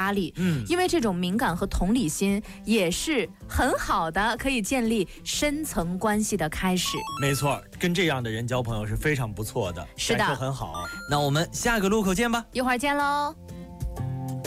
压力。因为这种敏感和同理心也是很好的，可以建立深层关系的开始。 没错，跟这样的人交朋友是非常不错的。 是的， 很好。那我们下个路口见吧， 一会儿见喽。